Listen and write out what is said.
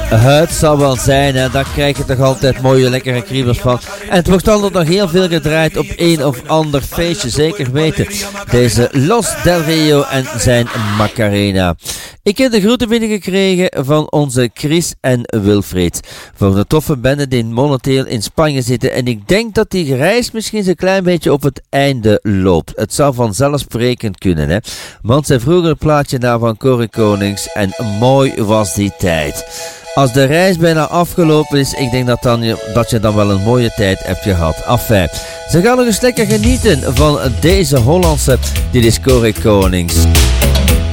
Het zal wel zijn, hè. Daar krijg je toch altijd mooie, lekkere kriebels van. En het wordt altijd nog heel veel gedraaid op een of ander feestje, zeker weten. Deze Los Del Rio en zijn Macarena. Ik heb de groeten binnengekregen van onze Chris en Wilfried. Voor de toffe bende die momenteel in Spanje zitten. En ik denk dat die reis misschien zo'n klein beetje op het einde loopt. Het zou vanzelfsprekend kunnen, hè. Want zij vroeger een plaatje naar van Corrie Konings. En mooi was die tijd. Als de reis bijna afgelopen is, ik denk dat je dan wel een mooie tijd hebt gehad. Enfin, ze gaan nog eens lekker genieten van deze Hollandse, dit is Corrie Konings.